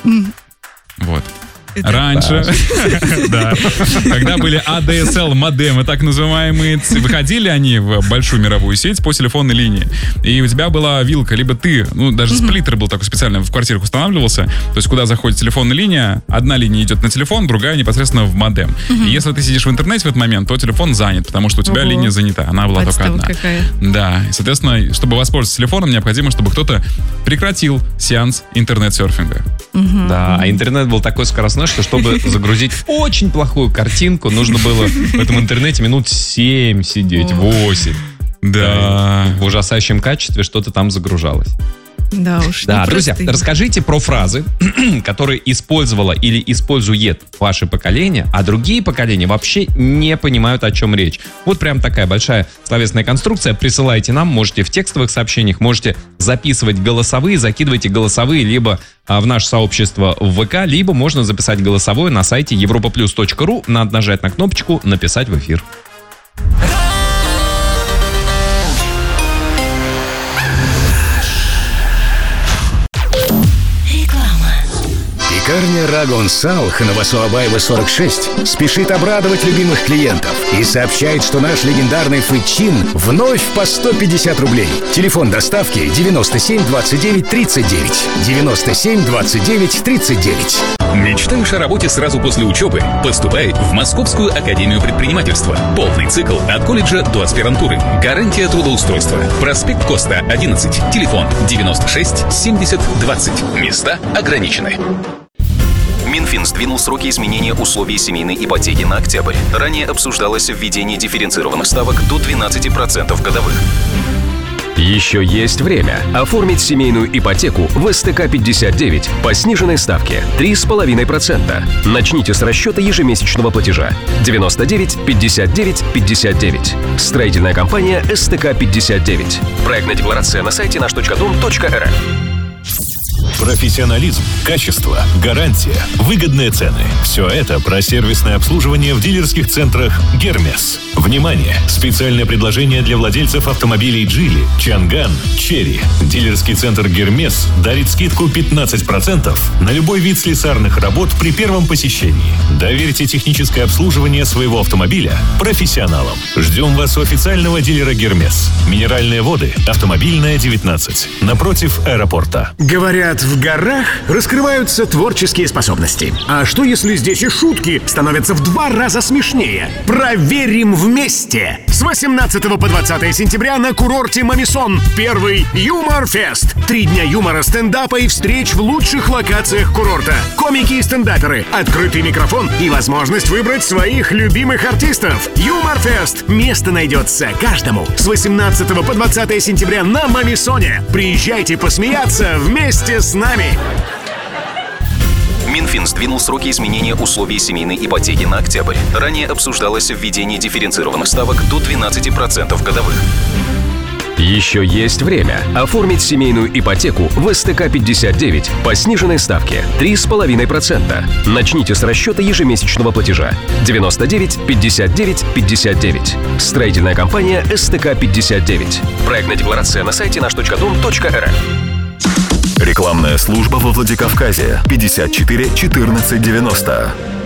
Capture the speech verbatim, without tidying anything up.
Mm. Вот. Это Раньше, да, когда были эй ди эс эл-модемы, так называемые, выходили они в большую мировую сеть по телефонной линии, и у тебя была вилка, либо ты, ну, даже mm-hmm. сплиттер был такой специально, в квартирах устанавливался, то есть куда заходит телефонная линия, одна линия идет на телефон, другая непосредственно в модем. Mm-hmm. И если ты сидишь в интернете в этот момент, то телефон занят, потому что у тебя Ого. линия занята, она была Подстава только одна. Какая. Да, и, соответственно, чтобы воспользоваться телефоном, необходимо, чтобы кто-то прекратил сеанс интернет-серфинга. Mm-hmm. Да, а интернет был такой скоростной, что чтобы загрузить очень плохую картинку, нужно было в этом интернете минут семь сидеть, восемь. Да. В ужасающем качестве что-то там загружалось. Да уж. Да, друзья, расскажите про фразы, которые использовало или использует ваше поколение, а другие поколения вообще не понимают, о чем речь. Вот прям такая большая словесная конструкция. Присылайте нам, можете в текстовых сообщениях, можете записывать голосовые, закидывайте голосовые либо в наше сообщество в ВК, либо можно записать голосовое на сайте европа плюс точка ру, надо нажать на кнопочку «Написать в эфир». Пекарня Рагон Сал, Новосообаева, сорок шесть, спешит обрадовать любимых клиентов и сообщает, что наш легендарный фычин вновь по сто пятьдесят рублей. Телефон доставки девяносто семь двадцать девять тридцать девять. девяносто семь двадцать девять тридцать девять. Мечтаешь о работе сразу после учебы? Поступай в Московскую академию предпринимательства. Полный цикл от колледжа до аспирантуры. Гарантия трудоустройства. Проспект Коста, одиннадцать. Телефон девяносто шесть семьдесят двадцать. Места ограничены. Минфин сдвинул сроки изменения условий семейной ипотеки на октябрь. Ранее обсуждалось введение дифференцированных ставок до двенадцать процентов годовых. Еще есть время оформить семейную ипотеку в эс тэ ка пятьдесят девять по сниженной ставке три с половиной процента. Начните с расчета ежемесячного платежа девяносто девять пятьдесят девять пятьдесят девять. Строительная компания эс тэ ка пятьдесят девять. Проектная декларация на сайте наш точка дом точка эр эф. Профессионализм, качество, гарантия, выгодные цены. Все это про сервисное обслуживание в дилерских центрах «Гермес». Внимание! Специальное предложение для владельцев автомобилей «Джили», «Чанган», «Черри». Дилерский центр «Гермес» дарит скидку пятнадцать процентов на любой вид слесарных работ при первом посещении. Доверьте техническое обслуживание своего автомобиля профессионалам. Ждем вас у официального дилера «Гермес». Минеральные воды, автомобильная, девятнадцать, напротив аэропорта. Говорят, в горах раскрываются творческие способности. А что, если здесь и шутки становятся в два раза смешнее? Проверим вместе! С восемнадцатого по двадцатое сентября на курорте Мамисон первый Юмор-фест. Три дня юмора, стендапа и встреч в лучших локациях курорта. Комики и стендаперы, открытый микрофон и возможность выбрать своих любимых артистов. Юмор-фест. Место найдется каждому. С восемнадцатого по двадцатое сентября на Мамисоне. Приезжайте посмеяться вместе с нами. Минфин сдвинул сроки изменения условий семейной ипотеки на октябрь. Ранее обсуждалось введение дифференцированных ставок до двенадцать процентов годовых. Еще есть время оформить семейную ипотеку в эс тэ ка пятьдесят девять по сниженной ставке три с половиной процента. Начните с расчета ежемесячного платежа девяносто девять пятьдесят девять пятьдесят девять. Строительная компания эс тэ ка пятьдесят девять. Проектная декларация на сайте наш точка дом точка эр эф. Рекламная служба во Владикавказе пятьдесят четыре четырнадцать девяносто.